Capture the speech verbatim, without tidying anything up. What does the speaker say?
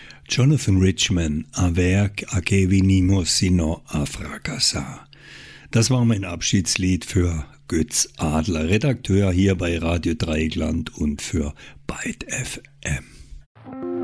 Jonathan Richman, a werk a che venimos sino a fracassar. Das war mein Abschiedslied für Götz Adler, Redakteur hier bei Radio Dreieckland und für Byte F M.